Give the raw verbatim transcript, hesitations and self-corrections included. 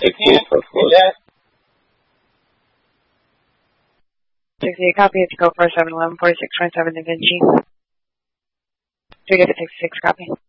sixty-eight, of course. sixty-eight, copy. It's go for seven eleven forty-six twenty-seven Da Vinci. three sixty-six, copy.